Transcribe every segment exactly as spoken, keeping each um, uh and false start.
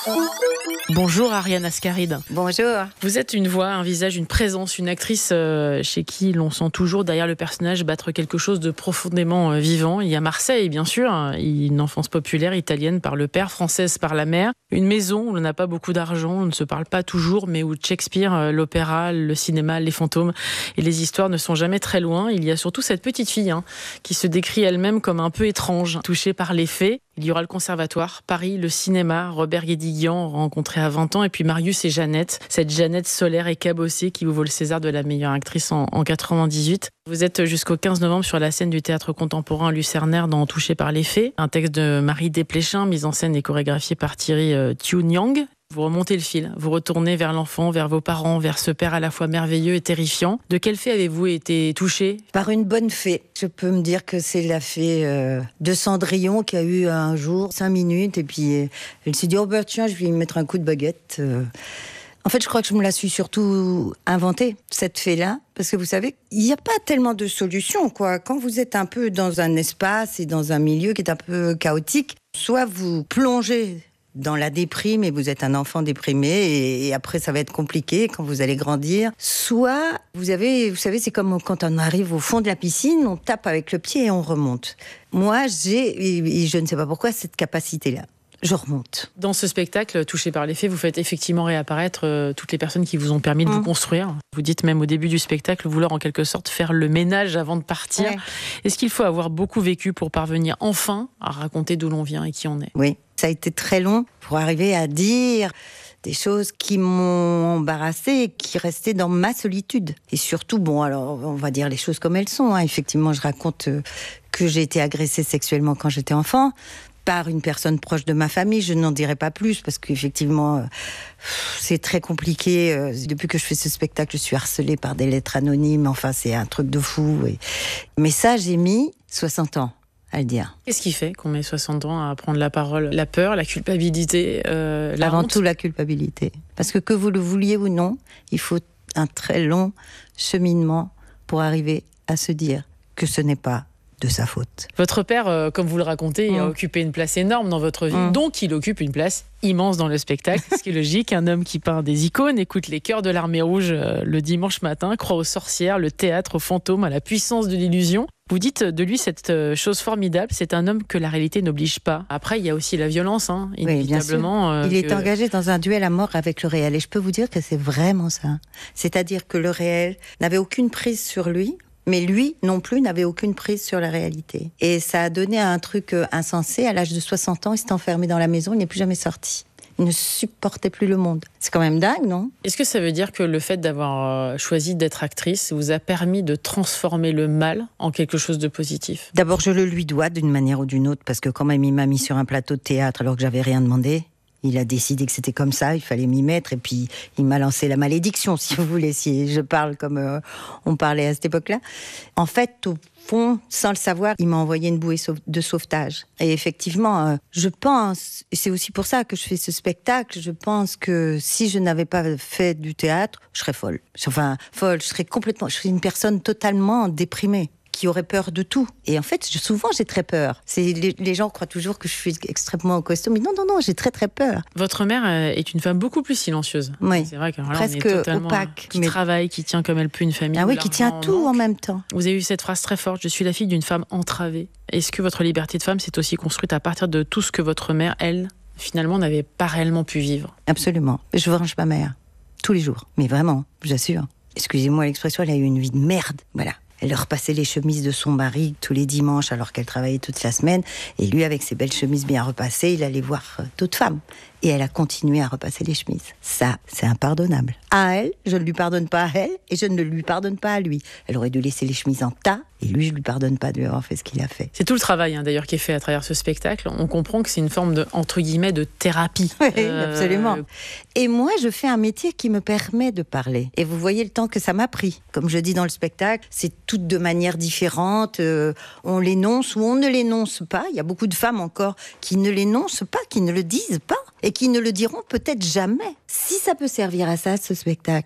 Bonjour Ariane Ascaride. Bonjour. Vous êtes une voix, un visage, une présence, une actrice euh, chez qui l'on sent toujours derrière le personnage battre quelque chose de profondément euh, vivant. Il y a Marseille, bien sûr, une enfance populaire italienne par le père, française par la mère. Une maison où l'on n'a pas beaucoup d'argent, on ne se parle pas toujours, mais où Shakespeare, euh, l'opéra, le cinéma, les fantômes et les histoires ne sont jamais très loin. Il y a surtout cette petite fille hein, qui se décrit elle-même comme un peu étrange, touchée par les faits. Il y aura le conservatoire, Paris, le cinéma, Robert Guédiguian, rencontré à vingt ans, et puis Marius et Jeannette, cette Jeannette solaire et cabossée qui vous vaut le César de la meilleure actrice en, en quatre-vingt-dix-huit. Vous êtes jusqu'au quinze novembre sur la scène du théâtre contemporain Lucernaire dans Touché par les faits, un texte de Marie Desplechin, mise en scène et chorégraphié par Thierry euh, Thiou-Nyang. Vous remontez le fil, vous retournez vers l'enfant, vers vos parents, vers ce père à la fois merveilleux et terrifiant. De quelle fée avez-vous été touché ? Par une bonne fée. Je peux me dire que c'est la fée euh, de Cendrillon qui a eu un jour cinq minutes et puis euh, elle s'est dit « Oh ben tiens, je vais lui mettre un coup de baguette euh. ». En fait, je crois que je me la suis surtout inventée, cette fée-là, parce que vous savez, il n'y a pas tellement de solutions, quoi. Quand vous êtes un peu dans un espace et dans un milieu qui est un peu chaotique, soit vous plongez dans la déprime et vous êtes un enfant déprimé et, et après ça va être compliqué quand vous allez grandir. Soit vous avez, vous savez, c'est comme quand on arrive au fond de la piscine, on tape avec le pied et on remonte. Moi, j'ai, et je ne sais pas pourquoi, cette capacité-là. Je remonte. Dans ce spectacle, Touché par les faits, vous faites effectivement réapparaître euh, toutes les personnes qui vous ont permis de mmh. vous construire. Vous dites même au début du spectacle vouloir en quelque sorte faire le ménage avant de partir. Ouais. Est-ce qu'il faut avoir beaucoup vécu pour parvenir enfin à raconter d'où l'on vient et qui on est ? Oui, ça a été très long pour arriver à dire des choses qui m'ont embarrassée et qui restaient dans ma solitude. Et surtout, bon, alors on va dire les choses comme elles sont. Hein. Effectivement, je raconte euh, que j'ai été agressée sexuellement quand j'étais enfant, par une personne proche de ma famille. Je n'en dirai pas plus parce qu'effectivement, euh, c'est très compliqué. Euh, depuis que je fais ce spectacle, je suis harcelée par des lettres anonymes. Enfin, c'est un truc de fou. Et... Mais ça, j'ai mis soixante ans à le dire. Qu'est-ce qui fait qu'on met soixante ans à prendre la parole ? La peur, la culpabilité, euh, la Avant honte ? tout, la culpabilité. Parce que que vous le vouliez ou non, il faut un très long cheminement pour arriver à se dire que ce n'est pas de sa faute. Votre père, euh, comme vous le racontez, mmh. a occupé une place énorme dans votre vie, mmh. donc il occupe une place immense dans le spectacle. Ce qui est logique, un homme qui peint des icônes, écoute les chœurs de l'Armée Rouge euh, le dimanche matin, croit aux sorcières, le théâtre, aux fantômes, à la puissance de l'illusion. Vous dites de lui cette chose formidable, c'est un homme que la réalité n'oblige pas. Après, il y a aussi la violence, hein, inévitablement. Oui, euh, il est que... engagé dans un duel à mort avec le réel. Et je peux vous dire que c'est vraiment ça. C'est-à-dire que le réel n'avait aucune prise sur lui, mais lui non plus n'avait aucune prise sur la réalité. Et ça a donné un truc insensé. À l'âge de soixante ans, il s'est enfermé dans la maison, il n'est plus jamais sorti. Il ne supportait plus le monde. C'est quand même dingue, non ? Est-ce que ça veut dire que le fait d'avoir choisi d'être actrice vous a permis de transformer le mal en quelque chose de positif ? D'abord, je le lui dois d'une manière ou d'une autre, parce que quand même, il m'a mis sur un plateau de théâtre alors que j'avais rien demandé. Il a décidé que c'était comme ça, il fallait m'y mettre, et puis il m'a lancé la malédiction, si vous voulez, si je parle comme euh, on parlait à cette époque-là. En fait, au fond, sans le savoir, il m'a envoyé une bouée de sauvetage. Et effectivement, euh, je pense, et c'est aussi pour ça que je fais ce spectacle, je pense que si je n'avais pas fait du théâtre, je serais folle. Enfin, folle, je serais complètement, je serais une personne totalement déprimée, qui aurait peur de tout. Et en fait, je, souvent, j'ai très peur. C'est, les, les gens croient toujours que je suis extrêmement costaud, mais non, non, non, j'ai très, très peur. Votre mère est une femme beaucoup plus silencieuse. Oui, c'est vrai que, alors là, presque on est totalement, opaque. Qui mais... travaille, qui tient comme elle peut une famille. Ah oui, qui tient tout en même temps. Vous avez eu cette phrase très forte, « Je suis la fille d'une femme entravée ». Est-ce que votre liberté de femme s'est aussi construite à partir de tout ce que votre mère, elle, finalement, n'avait pas réellement pu vivre ? Absolument. Je venge ma mère, tous les jours. Mais vraiment, j'assure. Excusez-moi l'expression, elle a eu une vie de merde. Voilà. Elle leur repassait les chemises de son mari tous les dimanches alors qu'elle travaillait toute la semaine. Et lui, avec ses belles chemises bien repassées, il allait voir d'autres femmes. Et elle a continué à repasser les chemises. Ça, c'est impardonnable. À elle, je ne lui pardonne pas à elle et je ne le lui pardonne pas à lui. Elle aurait dû laisser les chemises en tas et lui, je ne lui pardonne pas de lui avoir fait ce qu'il a fait. C'est tout le travail hein, d'ailleurs qui est fait à travers ce spectacle. On comprend que c'est une forme de, entre guillemets, de thérapie. Oui, euh... absolument. Et moi, je fais un métier qui me permet de parler. Et vous voyez le temps que ça m'a pris. Comme je dis dans le spectacle, c'est toutes de manière différente. Euh, on l'énonce ou on ne l'énonce pas. Il y a beaucoup de femmes encore qui ne l'énoncent pas, qui ne le disent pas. Et qui ne le diront peut-être jamais. Si ça peut servir à ça, ce spectacle,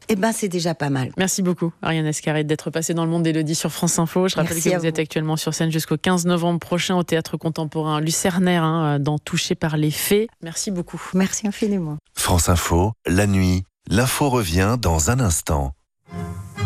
eh ben, c'est déjà pas mal. Merci beaucoup, Ariane Escarret, d'être passée dans le monde d'Élodie sur France Info. Je rappelle Merci que à vous, vous. êtes actuellement sur scène jusqu'au quinze novembre prochain au Théâtre Contemporain Lucernaire, hein, dans Touché par les faits. Merci beaucoup. Merci infiniment. France Info, la nuit, l'info revient dans un instant.